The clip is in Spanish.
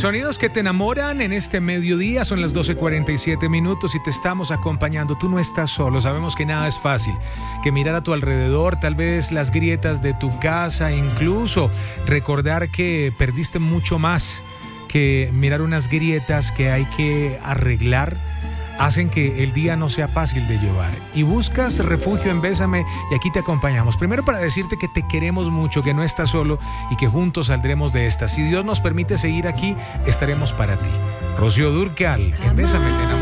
Sonidos que te enamoran en este mediodía, son las 12:47 minutos y te estamos acompañando. Tú no estás solo, sabemos que nada es fácil, que mirar a tu alrededor, tal vez las grietas de tu casa, incluso recordar que perdiste mucho más que mirar unas grietas que hay que arreglar, hacen que el día no sea fácil de llevar. Y buscas refugio en Bésame y aquí te acompañamos. Primero para decirte que te queremos mucho, que no estás solo y que juntos saldremos de esta. Si Dios nos permite seguir aquí, estaremos para ti. Rocío Dúrcal, en Bésame te enamorarás.